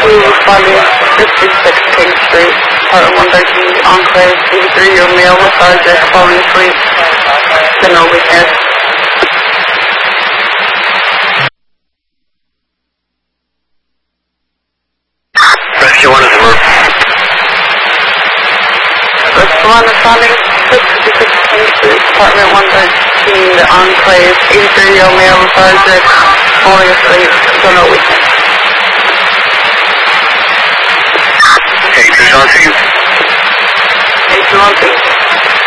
responding 56 King Street, apartment 113, Enclave, 83-year-old male, lethargic, falling asleep, general weakness. Rescue 1 is alert. Rescue 1 responding 56 King Street, apartment 113, the Enclave, 83-year-old male, lethargic, falling asleep, general weakness. Hey, 2 on scene. 821.